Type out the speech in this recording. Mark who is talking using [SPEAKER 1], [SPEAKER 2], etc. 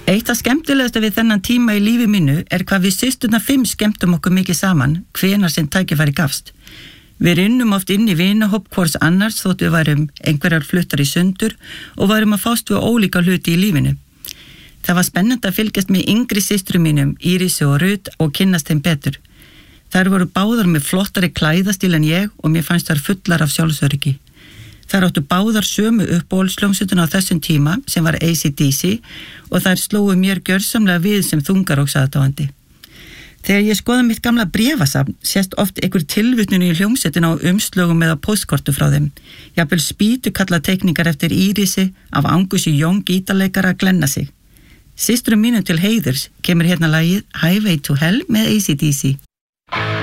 [SPEAKER 1] Eitt af skemmtilegasta við þennan tíma í lífi mínu hvað við systurnar 5 skemmtum okkur mikið saman hvenær sem tækifæri gafst. Við rinnum oft inn í vinahóp hvors annars þótt við værum einhverjar fluttar í sundur og værum að fást við ólíka hluti í lífinu. Það var spennandi að fylgjast með yngri systrum mínum, Írisi og Rut, og kynnast þeim betur. Þær voru báðar með flottari klæðastíl en ég og mér fannst þær fullar af sjálfsöryggi. Þær áttu báðar sömu uppáhaldshljómsveitina á þessum tíma sem var AC/DC og þær slógu mér gjörsamlega við sem þungarokksaðdáandi. Þegar ég skoða mitt gamla bréfasafn sést oft einhver tilvitnun í hljómsveitina á umslögum eða póstkortu frá þeim. Jafnvel spýtukalla teikningar eftir Írisi af Angusi Young gítarleikara að glenna sig. Systrum mínum til heiðurs kemur hérna lagið Highway to Hell með AC/DC.